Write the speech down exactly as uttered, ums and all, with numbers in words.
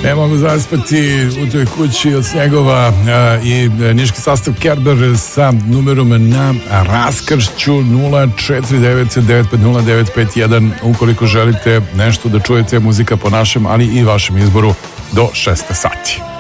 Ne mogu zaspati u toj kući od snegova i niški sastav Kerber sa numerom na raskršću nula četiri devet devet pet nula devet pet jedan ukoliko želite nešto da čujete, muzika po našem, ali i vašem izboru do šest sati.